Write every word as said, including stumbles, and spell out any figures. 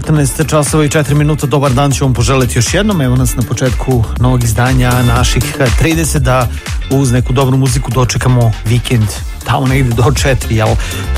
četrnaest časova i četiri minuta. Dobar dan ću vam poželiti još jednom. Evo nas na početku novog izdanja naših trideset, da uz neku dobru muziku dočekamo vikend tamo negde do četiri, jel?